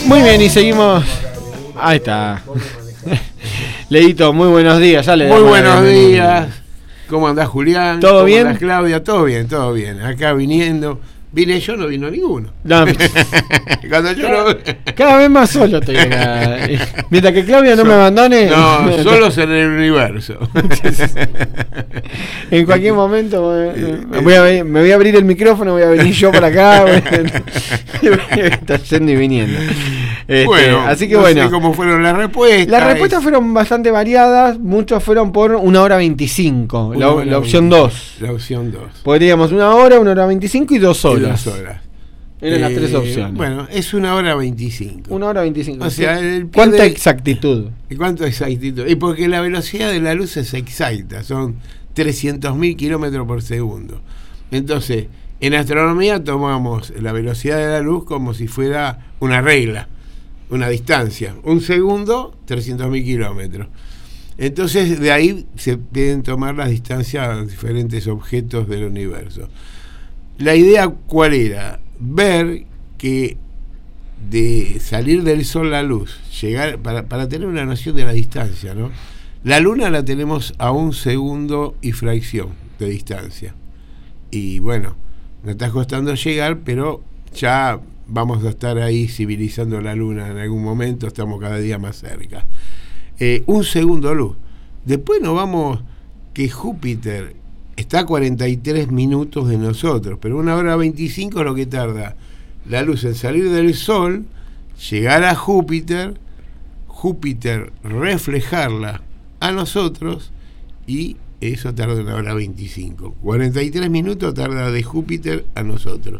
Muy bien, y seguimos. Ahí está. Leito, muy buenos días. Ya le muy buenos días. ¿Cómo andás, Julián? ¿Todo bien? ¿Cómo andás, Claudia? Todo bien, todo bien. Acá viniendo. Vine yo, no vino ninguno. No, Cuando yo cada vez más solo estoy acá. Mientras que Claudia no me abandone. No, solos en el universo. En cualquier momento me voy a abrir el micrófono, voy a venir yo para acá. Voy a estar yendo y viniendo. Bueno, así que no bueno. sé cómo fueron las respuestas. Las respuestas fueron bastante variadas. Muchos fueron por 1 hora 25. La opción 2. La opción 2. Podríamos 1 hora 25 y 2 horas. 2 horas. Eran las 3 opciones. Bueno, es 1 hora 25. 1 hora 25. O sea, ¿cuánta exactitud? ¿Y cuánta exactitud? Y porque la velocidad de la luz es exacta, son 300.000 kilómetros por segundo. Entonces, en astronomía tomamos la velocidad de la luz como si fuera una regla, una distancia. Un segundo, 300.000 kilómetros. Entonces, de ahí se pueden tomar las distancias a diferentes objetos del universo. La idea, ¿cuál era? Ver que de salir del Sol la luz, llegar para tener una noción de la distancia, ¿no? La Luna la tenemos a 1 segundo y fracción de distancia. Y bueno, nos está costando llegar, pero ya vamos a estar ahí civilizando la Luna en algún momento, estamos cada día más cerca. 1 segundo luz. Después nos vamos que Júpiter está a 43 minutos de nosotros, pero 1 hora 25 es lo que tarda la luz en salir del Sol, llegar a Júpiter, Júpiter reflejarla a nosotros, y eso tarda 1 hora 25. 43 minutos tarda de Júpiter a nosotros.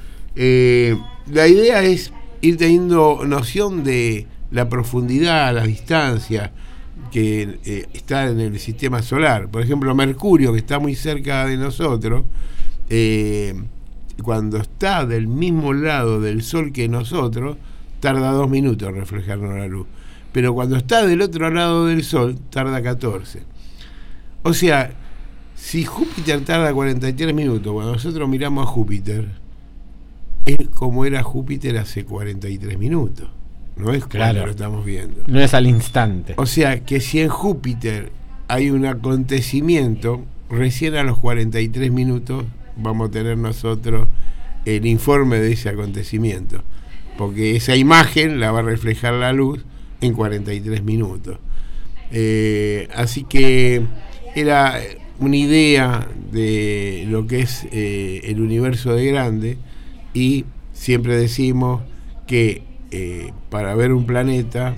La idea es ir teniendo noción de la profundidad, la distancia que está en el sistema solar. Por ejemplo, Mercurio, que está muy cerca de nosotros, cuando está del mismo lado del Sol que nosotros, tarda 2 minutos en reflejarnos la luz. Pero cuando está del otro lado del Sol, tarda 14. O sea, si Júpiter tarda 43 minutos, cuando nosotros miramos a Júpiter, es como era Júpiter hace 43 minutos. No es claro, lo estamos viendo. No es al instante. O sea, que si en Júpiter hay un acontecimiento, recién a los 43 minutos vamos a tener nosotros el informe de ese acontecimiento. Porque esa imagen la va a reflejar la luz en 43 minutos. Así que era una idea de lo que es el universo de grande, y siempre decimos que para ver un planeta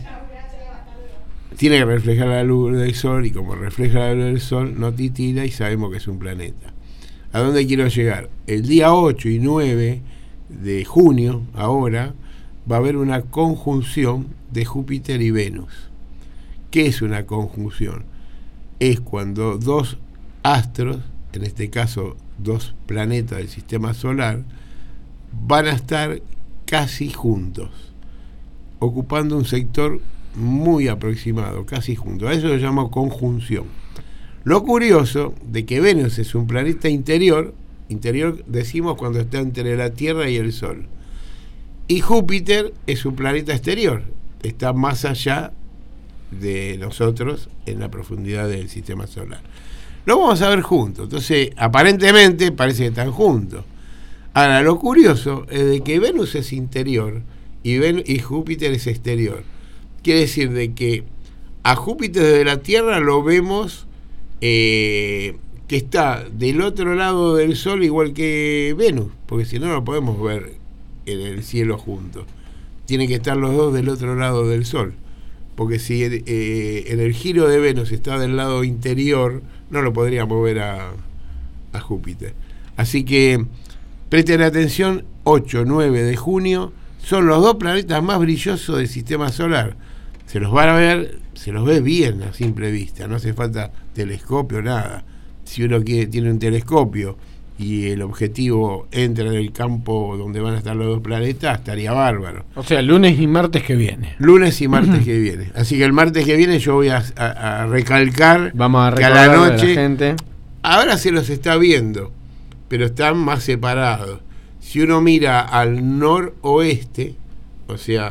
tiene que reflejar la luz del Sol, y como refleja la luz del Sol no titila y sabemos que es un planeta. ¿A dónde quiero llegar? El día 8 y 9 de junio, ahora, va a haber una conjunción de Júpiter y Venus. ¿Qué es una conjunción? Es cuando 2 astros, en este caso 2 planetas del sistema solar, van a estar casi juntos, ocupando un sector muy aproximado, casi juntos. A eso lo llamo conjunción. Lo curioso de que Venus es un planeta interior decimos cuando está entre la Tierra y el Sol, y Júpiter es un planeta exterior, está más allá de nosotros en la profundidad del sistema solar. Lo vamos a ver juntos, entonces aparentemente parece que están juntos. Ahora, lo curioso es de que Venus es interior y Júpiter es exterior. Quiere decir de que a Júpiter desde la Tierra lo vemos que está del otro lado del Sol igual que Venus, porque si no, no lo podemos ver en el cielo juntos. Tienen que estar los dos del otro lado del Sol, porque si en el giro de Venus está del lado interior, no lo podríamos ver a Júpiter. Así que presten atención, 8-9 de junio, son los 2 planetas más brillosos del sistema solar. Se los van a ver, se los ve bien a simple vista, no hace falta telescopio, nada. Si uno tiene un telescopio y el objetivo entra en el campo donde van a estar los 2 planetas, estaría bárbaro. O sea, lunes y martes que viene. Lunes y martes que viene. Así que el martes que viene yo voy a recalcar, vamos a que a la noche, la gente. Ahora se los está viendo, pero están más separados. Si uno mira al noroeste, o sea,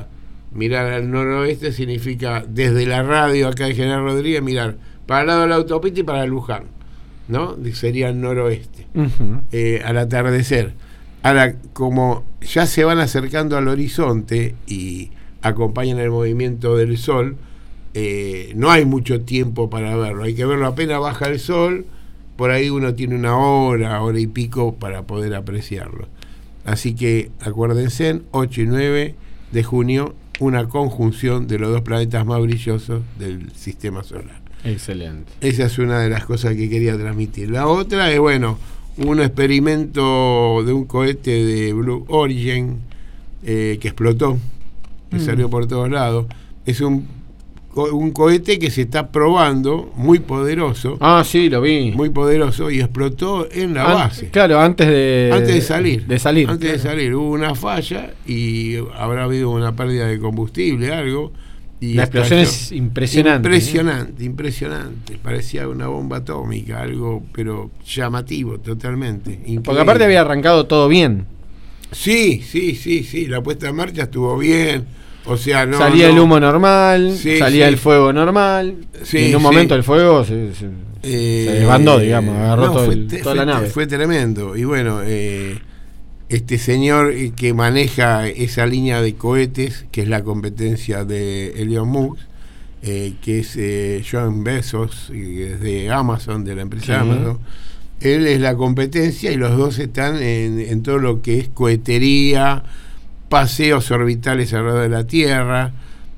Mirar al noroeste significa desde la radio acá de General Rodríguez, mirar para el lado de la autopista y para Luján, ¿no? Sería el noroeste. Al atardecer. Ahora, como ya se van acercando al horizonte y acompañan el movimiento del sol, no hay mucho tiempo para verlo. Hay que verlo apenas baja el sol. Por ahí uno tiene una hora y pico para poder apreciarlo. Así que acuérdense, 8 y 9 de junio, una conjunción de los dos planetas más brillosos del sistema solar. Excelente. Esa es una de las cosas que quería transmitir. La otra es, un experimento de un cohete de Blue Origin que explotó, que salió por todos lados. Es un cohete que se está probando, muy poderoso. Ah, sí, lo vi. Muy poderoso, y explotó en la base. Claro, antes de salir. Antes de salir hubo una falla y habrá habido una pérdida de combustible, algo. Y la explosión es impresionante. Impresionante. Parecía una bomba atómica, algo, pero llamativo totalmente. Increíble. Porque aparte había arrancado todo bien. Sí. La puesta en marcha estuvo bien. O sea, salía el humo normal, salía el fuego normal. Y en un momento el fuego se desbandó, digamos, agarró toda la nave. Fue tremendo. Y bueno, este señor que maneja esa línea de cohetes, que es la competencia de Elon Musk, que es John Bezos, que es de Amazon, de la empresa Amazon. Él es la competencia y los dos están en todo lo que es cohetería, paseos orbitales alrededor de la Tierra,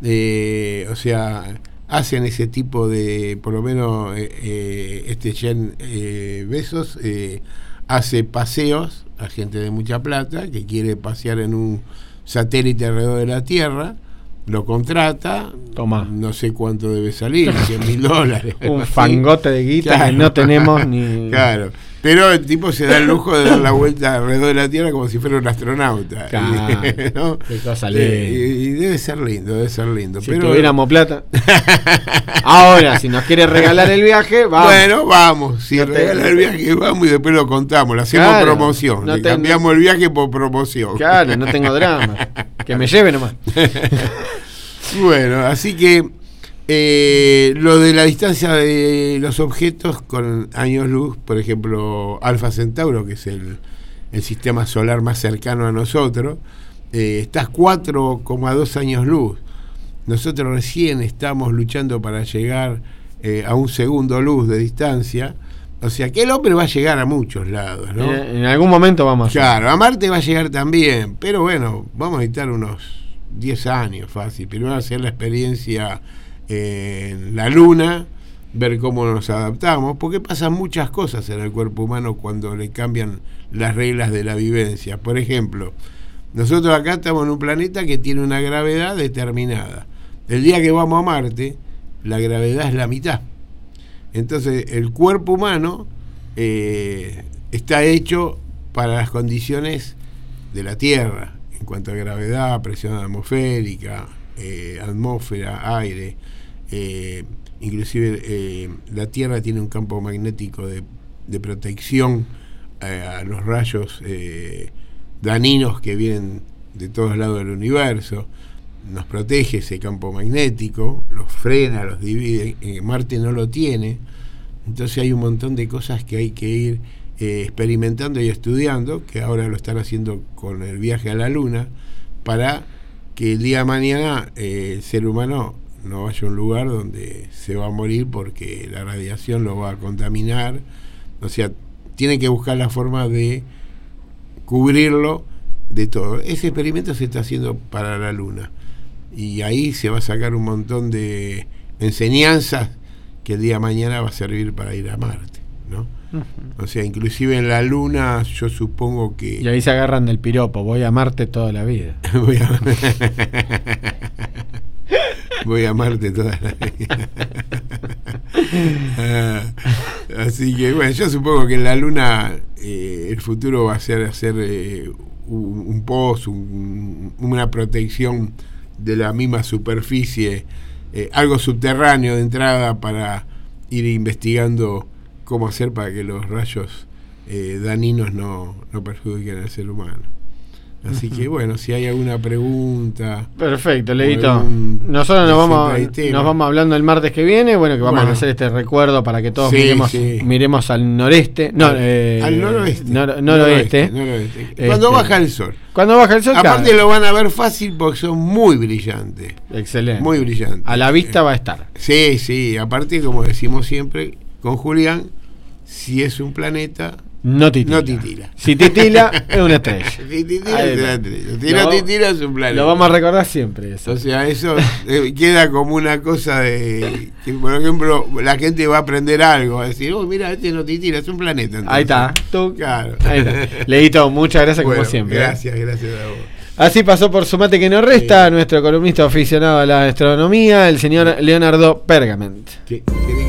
o sea, hacen ese tipo de, por lo menos este Jeff Bezos hace paseos a gente de mucha plata que quiere pasear en un satélite alrededor de la Tierra, lo contrata, toma, no sé cuánto debe salir, $100,000. Un fangote de guita, claro, que no tenemos ni... Claro. Pero el tipo se da el lujo de dar la vuelta alrededor de la Tierra como si fuera un astronauta. Claro, ¿no? Qué cosa y debe ser lindo. Si tuviéramos plata. Ahora, si nos quiere regalar el viaje, vamos. Bueno, vamos. Si regala el viaje, vamos y después lo contamos. Le hacemos promoción. Le cambiamos el viaje por promoción. Claro, no tengo drama. Que me lleve nomás. Bueno, así que lo de la distancia de los objetos con años luz, por ejemplo, Alfa Centauro, que es el sistema solar más cercano a nosotros, está a 4,2 años luz. Nosotros recién estamos luchando para llegar a un segundo luz de distancia. O sea que el hombre va a llegar a muchos lados, ¿no? En algún momento vamos. Claro, a Marte va a llegar también, pero bueno, vamos a necesitar unos 10 años fácil. Primero hacer la experiencia en la Luna, ver cómo nos adaptamos, porque pasan muchas cosas en el cuerpo humano cuando le cambian las reglas de la vivencia. Por ejemplo, nosotros acá estamos en un planeta que tiene una gravedad determinada. El día que vamos a Marte, la gravedad es la mitad. Entonces el cuerpo humano está hecho para las condiciones de la Tierra, en cuanto a gravedad, presión atmosférica, atmósfera, aire. Inclusive la Tierra tiene un campo magnético de protección a los rayos dañinos que vienen de todos lados del universo. Nos protege ese campo magnético, los frena, los divide. Marte no lo tiene. Entonces hay un montón de cosas que hay que ir experimentando y estudiando, que ahora lo están haciendo con el viaje a la Luna, para que el día de mañana el ser humano no vaya a un lugar donde se va a morir porque la radiación lo va a contaminar. O sea, tiene que buscar la forma de cubrirlo de todo. Ese experimento se está haciendo para la Luna y ahí se va a sacar un montón de enseñanzas que el día de mañana va a servir para ir a Marte, ¿no? O sea, inclusive en la Luna yo supongo que... Y ahí se agarran del piropo, voy a Marte toda la vida. Voy a Marte toda la vida. Así que bueno, yo supongo que en la Luna el futuro va a ser hacer un pozo, una protección de la misma superficie, algo subterráneo de entrada para ir investigando cómo hacer para que los rayos dañinos no perjudiquen al ser humano. Así que bueno, si hay alguna pregunta. Perfecto, Leito. Nosotros nos vamos hablando el martes que viene. Bueno, que vamos a hacer este recuerdo para que todos miremos al noreste. Al noroeste. Noroeste. Cuando baja el sol. Aparte lo van a ver fácil porque son muy brillantes. Excelente. Muy brillantes. A la vista va a estar. Sí. Aparte, como decimos siempre con Julián, si es un planeta, no titila. Si titila, es una estrella. Si titila es un planeta. Lo vamos a recordar siempre eso. O sea, eso queda como una cosa de que, por ejemplo, la gente va a aprender algo, va a decir, mira, este no titila, es un planeta. Entonces. Ahí está. Claro. Ahí está. Leito, muchas gracias como siempre. Gracias a vos. Así pasó por Su Mate que no resta nuestro columnista aficionado a la astronomía, el señor Leonardo Pergament.